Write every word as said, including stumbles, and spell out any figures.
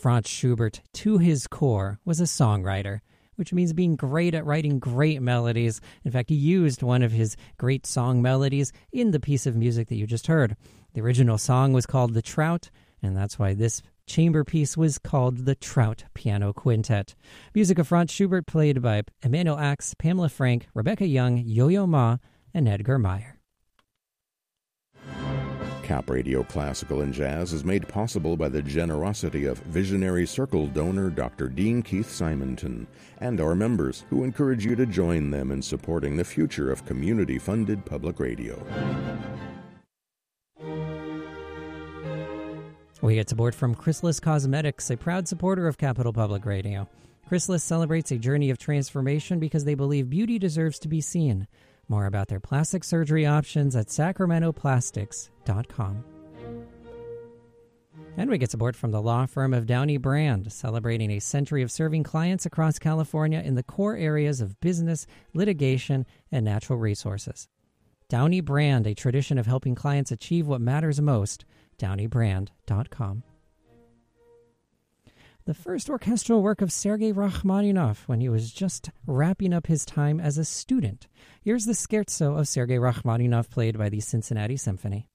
Franz Schubert, to his core, was a songwriter, which means being great at writing great melodies. In fact, he used one of his great song melodies in the piece of music that you just heard. The original song was called The Trout, and that's why this chamber piece was called the Trout Piano Quintet. Music of Franz Schubert played by Emanuel Ax, Pamela Frank, Rebecca Young, Yo-Yo Ma, and Edgar Meyer. Cap Radio Classical and Jazz is made possible by the generosity of visionary Circle donor Doctor Dean Keith Simonton and our members, who encourage you to join them in supporting the future of community-funded public radio. We get support from Chrysalis Cosmetics, a proud supporter of Capital Public Radio. Chrysalis celebrates a journey of transformation because they believe beauty deserves to be seen. More about their plastic surgery options at sacramento plastics dot com. And we get support from the law firm of Downey Brand, celebrating a century of serving clients across California in the core areas of business, litigation, and natural resources. Downey Brand, a tradition of helping clients achieve what matters most, downey brand dot com. The first orchestral work of Sergei Rachmaninoff when he was just wrapping up his time as a student. Here's the scherzo of Sergei Rachmaninoff played by the Cincinnati Symphony.